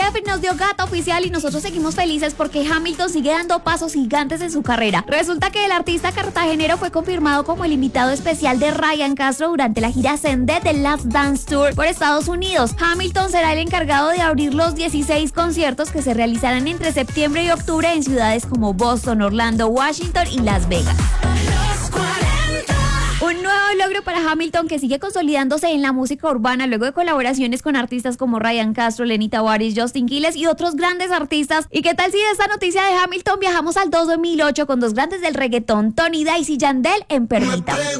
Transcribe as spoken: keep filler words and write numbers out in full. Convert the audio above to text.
F nos dio gata oficial y nosotros seguimos felices porque Hamilton sigue dando pasos gigantes en su carrera. Resulta que el artista cartagenero fue confirmado como el invitado especial de Ryan Castro durante la gira Send The Last Dance Tour por Estados Unidos. Hamilton será el encargado de abrir los dieciséis conciertos que se realizarán entre septiembre y octubre en ciudades como Boston, Orlando, Washington y Las Vegas. Un nuevo logro para Hamilton, que sigue consolidándose en la música urbana luego de colaboraciones con artistas como Ryan Castro, Lenny Tavares, Justin Quiles y otros grandes artistas. ¿Y qué tal si de esta noticia de Hamilton viajamos al dos mil ocho con dos grandes del reggaetón, Tony Dice y Yandel, en Permítame?